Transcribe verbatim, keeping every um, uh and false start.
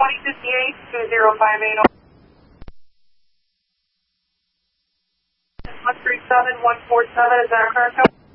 twenty fifty-eight, two zero five eight. one three seven one four seven, is that correct?